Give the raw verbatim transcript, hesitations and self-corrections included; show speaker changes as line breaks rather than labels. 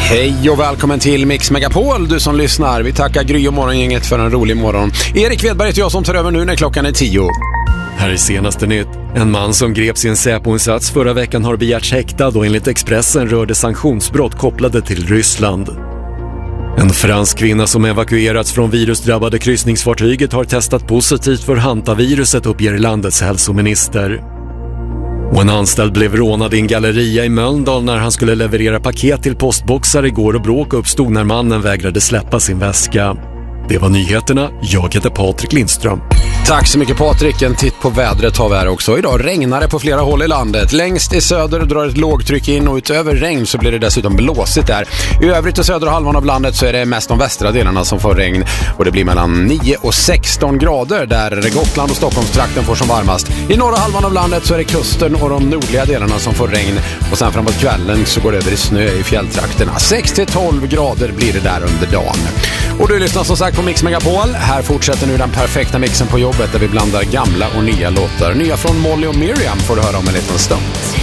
Hej och välkommen till Mix Megapol, du som lyssnar. Vi tackar Gry och morgongänget för en rolig morgon. Erik Wedberg heter jag som tar över nu när klockan är tio.
Här är senaste nytt. En man som greps i en Säpo-insats förra veckan har begärts häktad och enligt Expressen rörde sanktionsbrott kopplade till Ryssland. En fransk kvinna som evakuerats från virusdrabbade kryssningsfartyget har testat positivt för hantaviruset, uppger landets hälsominister. Och en anställd blev rånad i en galleria i Mölndal när han skulle leverera paket till postboxar igår och bråk uppstod när mannen vägrade släppa sin väska. Det var nyheterna. Jag heter Patrik Lindström.
Tack så mycket Patrik. En titt på vädret har vi här också. Idag regnar det på flera håll i landet. Längst i söder drar ett lågtryck in och utöver regn så blir det dessutom blåsigt där. I övrigt i södra halvan av landet så är det mest de västra delarna som får regn. Och det blir mellan nio och sexton grader där Gotland och Stockholmstrakten får som varmast. I norra halvan av landet så är det kusten och de nordliga delarna som får regn. Och sen framåt kvällen så går det över i snö i fjälltrakterna. sex till tolv grader blir det där under dagen. Och du lyssnar som sagt på Mix Megapol. Här fortsätter nu den perfekta mixen på jobbet där vi blandar gamla och nya låtar. Nya från Molly och Miriam får du höra om en liten stund.